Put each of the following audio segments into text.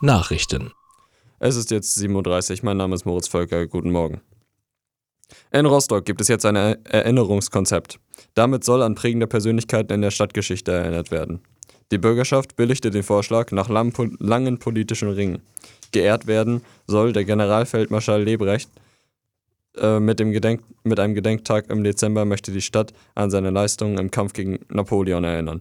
Nachrichten. Es ist jetzt 7:30 Uhr, mein Name ist Moritz Völker, guten Morgen. In Rostock gibt es jetzt ein Erinnerungskonzept. Damit soll an prägende Persönlichkeiten in der Stadtgeschichte erinnert werden. Die Bürgerschaft billigte den Vorschlag nach langen politischen Ringen. Geehrt werden soll der Generalfeldmarschall Lebrecht. Mit einem Gedenktag im Dezember möchte die Stadt an seine Leistungen im Kampf gegen Napoleon erinnern.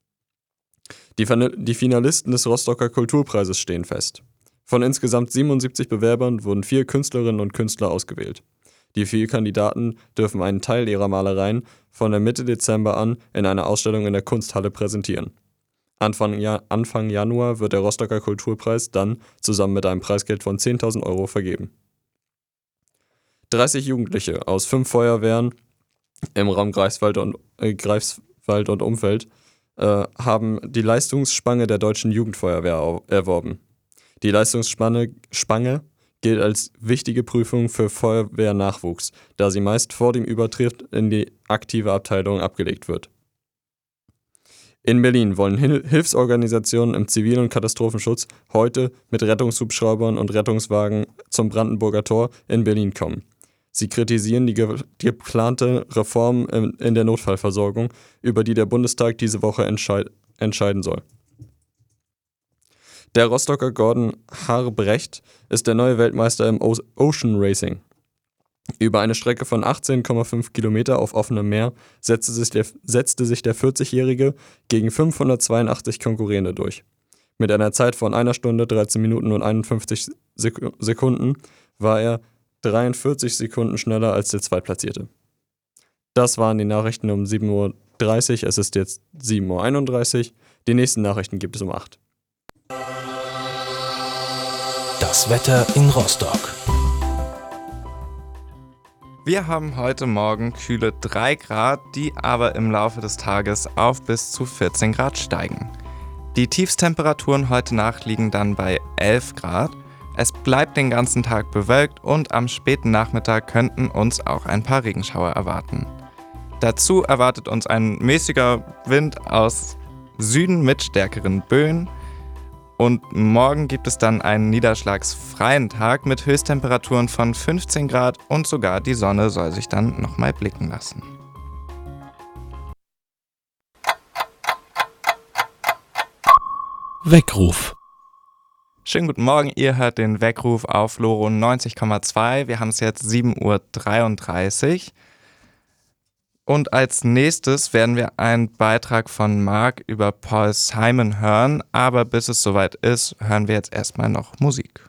Die Finalisten des Rostocker Kulturpreises stehen fest. Von insgesamt 77 Bewerbern wurden 4 Künstlerinnen und Künstler ausgewählt. Die 4 Kandidaten dürfen einen Teil ihrer Malereien von der Mitte Dezember an in einer Ausstellung in der Kunsthalle präsentieren. Anfang Januar wird der Rostocker Kulturpreis dann zusammen mit einem Preisgeld von 10.000 Euro vergeben. 30 Jugendliche aus 5 Feuerwehren im Raum Greifswald und Umfeld haben die Leistungsspange der Deutschen Jugendfeuerwehr erworben. Die Leistungsspange gilt als wichtige Prüfung für Feuerwehrnachwuchs, da sie meist vor dem Übertritt in die aktive Abteilung abgelegt wird. In Berlin wollen Hilfsorganisationen im Zivil- und Katastrophenschutz heute mit Rettungshubschraubern und Rettungswagen zum Brandenburger Tor in Berlin kommen. Sie kritisieren die geplante Reform in der Notfallversorgung, über die der Bundestag diese Woche entscheiden soll. Der Rostocker Gordon Harbrecht ist der neue Weltmeister im Ocean Racing. Über eine Strecke von 18,5 Kilometer auf offenem Meer setzte sich der 40-Jährige gegen 582 Konkurrierende durch. Mit einer Zeit von 1 Stunde, 13 Minuten und 51 Sekunden war er 43 Sekunden schneller als der Zweitplatzierte. Das waren die Nachrichten um 7:30 Uhr, es ist jetzt 7:31 Uhr. Die nächsten Nachrichten gibt es um 8 Uhr. Das Wetter in Rostock. Wir haben heute Morgen kühle 3 Grad, die aber im Laufe des Tages auf bis zu 14 Grad steigen. Die Tiefstemperaturen heute Nacht liegen dann bei 11 Grad. Es bleibt den ganzen Tag bewölkt und am späten Nachmittag könnten uns auch ein paar Regenschauer erwarten. Dazu erwartet uns ein mäßiger Wind aus Süden mit stärkeren Böen. Und morgen gibt es dann einen niederschlagsfreien Tag mit Höchsttemperaturen von 15 Grad und sogar die Sonne soll sich dann nochmal blicken lassen. Weckruf. Schönen guten Morgen, ihr hört den Weckruf auf Loro 90,2. Wir haben es jetzt 7:33 Uhr. Und als nächstes werden wir einen Beitrag von Marc über Paul Simon hören. Aber bis es soweit ist, hören wir jetzt erstmal noch Musik.